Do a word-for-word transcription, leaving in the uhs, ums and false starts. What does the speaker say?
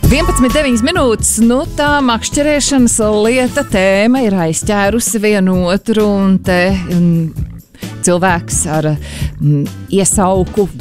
vienpadsmit deviņas minūtes, nu tā makšķerēšanas lieta tēma ir aizķērusi vienu otru, un te um, cilvēks ar um, iesauku